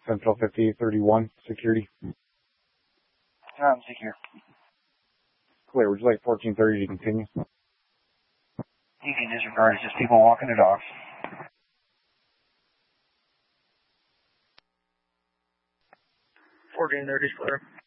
Central 5831, security. Secure. Clear. Would you like 1430 to continue? You can disregard. It's just people walking the dogs. 1430 is clear.